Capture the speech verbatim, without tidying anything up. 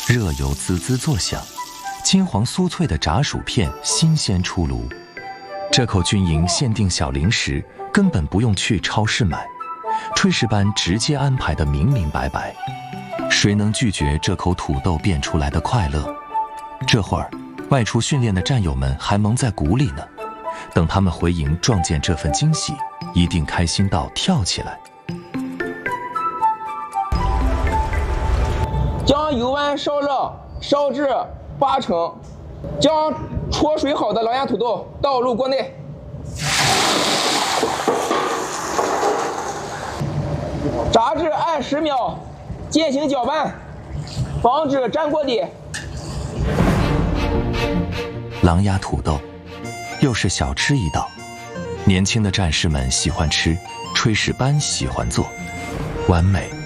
热油滋滋作响，金黄酥脆的炸薯片新鲜出炉。这口军营限定小零食根本不用去超市买，炊事班直接安排得明明白白。谁能拒绝这口土豆变出来的快乐？这会儿，外出训练的战友们还蒙在鼓里呢。等他们回营撞见这份惊喜，一定开心到跳起来。 将油丸烧热，烧至八成，将焯水好的狼牙土豆倒入锅内，炸至二十秒，进行搅拌，防止粘锅底。 狼牙土豆，又是小吃一道。年轻的战士们喜欢吃，炊事班喜欢做，完美。